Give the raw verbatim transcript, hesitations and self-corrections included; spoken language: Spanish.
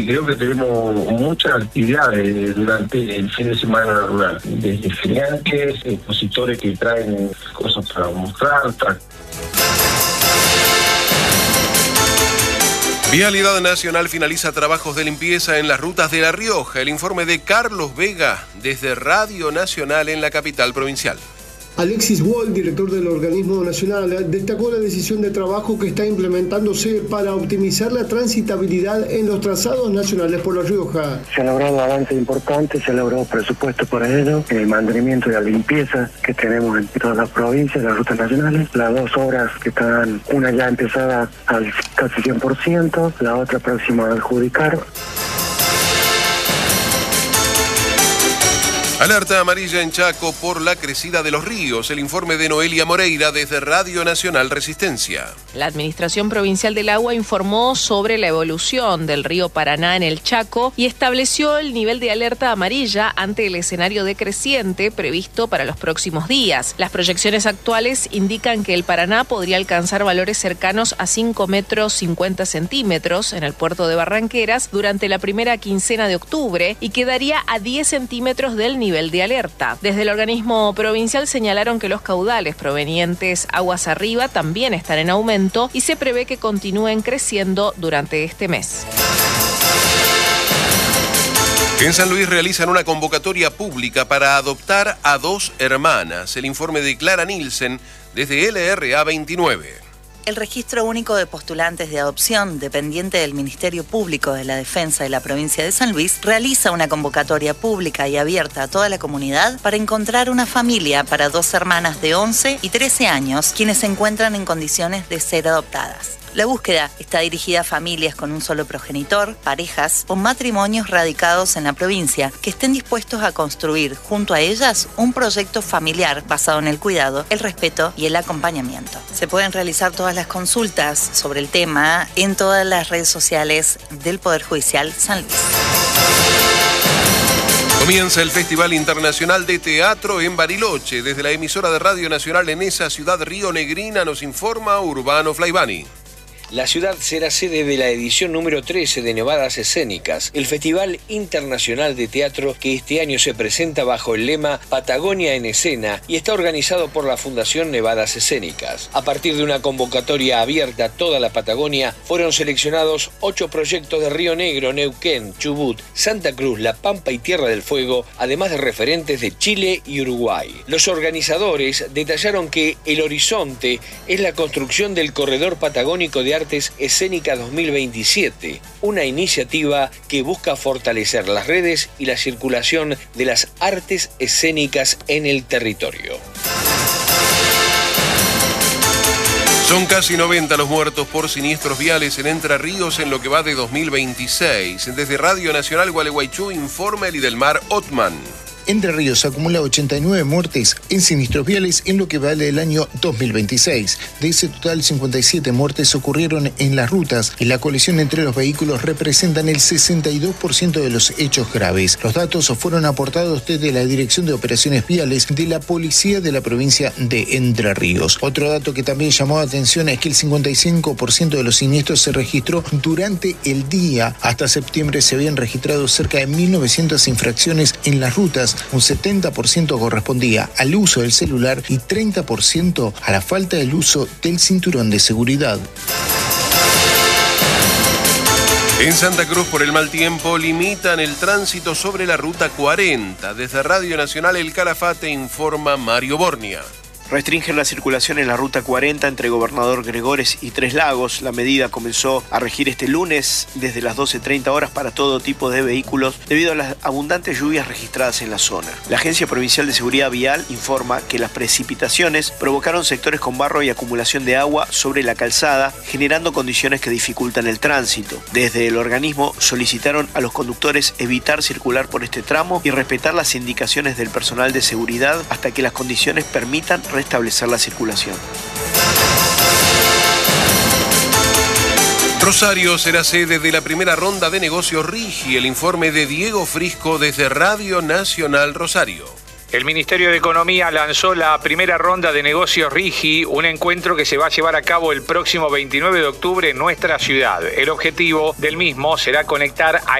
Creo que tenemos muchas actividades durante el fin de semana rural, desde feriantes, expositores que traen cosas para mostrar. Tra- Vialidad Nacional finaliza trabajos de limpieza en las rutas de La Rioja. El informe de Carlos Vega desde Radio Nacional en la capital provincial. Alexis Wall, director del organismo nacional, destacó la decisión de trabajo que está implementándose para optimizar la transitabilidad en los trazados nacionales por La Rioja. Se ha logrado avances importantes, se ha logrado presupuesto para ello, en el mantenimiento y la limpieza que tenemos en todas las provincias, las rutas nacionales. Las dos obras que están, una ya empezada al casi cien por ciento, la otra próxima a adjudicar. Alerta amarilla en Chaco por la crecida de los ríos. El informe de Noelia Moreira desde Radio Nacional Resistencia. La Administración Provincial del Agua informó sobre la evolución del río Paraná en el Chaco y estableció el nivel de alerta amarilla ante el escenario decreciente previsto para los próximos días. Las proyecciones actuales indican que el Paraná podría alcanzar valores cercanos a cinco metros cincuenta centímetros en el puerto de Barranqueras durante la primera quincena de octubre y quedaría a diez centímetros del nivel nivel de alerta. Desde el organismo provincial señalaron que los caudales provenientes aguas arriba también están en aumento y se prevé que continúen creciendo durante este mes. En San Luis realizan una convocatoria pública para adoptar a dos hermanas. El informe de Clara Nielsen desde L R A veintinueve. El Registro Único de Postulantes de Adopción, dependiente del Ministerio Público de la Defensa de la provincia de San Luis, realiza una convocatoria pública y abierta a toda la comunidad para encontrar una familia para dos hermanas de once y trece años, quienes se encuentran en condiciones de ser adoptadas. La búsqueda está dirigida a familias con un solo progenitor, parejas o matrimonios radicados en la provincia que estén dispuestos a construir junto a ellas un proyecto familiar basado en el cuidado, el respeto y el acompañamiento. Se pueden realizar todas las consultas sobre el tema en todas las redes sociales del Poder Judicial San Luis. Comienza el Festival Internacional de Teatro en Bariloche. Desde la emisora de Radio Nacional en esa ciudad rionegrina nos informa Urbano Flaivani. La ciudad será sede de la edición número trece de Nevadas Escénicas, el Festival Internacional de Teatro que este año se presenta bajo el lema Patagonia en Escena y está organizado por la Fundación Nevadas Escénicas. A partir de una convocatoria abierta a toda la Patagonia, fueron seleccionados ocho proyectos de Río Negro, Neuquén, Chubut, Santa Cruz, La Pampa y Tierra del Fuego, además de referentes de Chile y Uruguay. Los organizadores detallaron que el horizonte es la construcción del Corredor Patagónico de Artes Escénicas dos mil veintisiete, una iniciativa que busca fortalecer las redes y la circulación de las artes escénicas en el territorio. Son casi noventa los muertos por siniestros viales en Entre Ríos en lo que va de dos mil veintiséis. Desde Radio Nacional Gualeguaychú informa el Idelmar Otman. Entre Ríos acumula ochenta y nueve muertes en siniestros viales en lo que vale el año dos mil veintiséis. De ese total, cincuenta y siete muertes ocurrieron en las rutas y la colisión entre los vehículos representan el sesenta y dos por ciento de los hechos graves. Los datos fueron aportados desde la Dirección de Operaciones Viales de la Policía de la provincia de Entre Ríos. Otro dato que también llamó la atención es que el cincuenta y cinco por ciento de los siniestros se registró durante el día. Hasta septiembre se habían registrado cerca de mil novecientas infracciones en las rutas. Un setenta por ciento correspondía al uso del celular y treinta por ciento a la falta del uso del cinturón de seguridad. En Santa Cruz, por el mal tiempo, limitan el tránsito sobre la Ruta cuarenta. Desde Radio Nacional El Calafate informa Mario Bornia. Restringen la circulación en la Ruta cuarenta entre Gobernador Gregores y Tres Lagos. La medida comenzó a regir este lunes desde las doce treinta horas para todo tipo de vehículos debido a las abundantes lluvias registradas en la zona. La Agencia Provincial de Seguridad Vial informa que las precipitaciones provocaron sectores con barro y acumulación de agua sobre la calzada, generando condiciones que dificultan el tránsito. Desde el organismo solicitaron a los conductores evitar circular por este tramo y respetar las indicaciones del personal de seguridad hasta que las condiciones permitan establecer la circulación. Rosario será sede de la primera ronda de negocios Rigi. El informe de Diego Frisco desde Radio Nacional Rosario. El Ministerio de Economía lanzó la primera ronda de negocios RIGI, un encuentro que se va a llevar a cabo el próximo veintinueve de octubre en nuestra ciudad. El objetivo del mismo será conectar a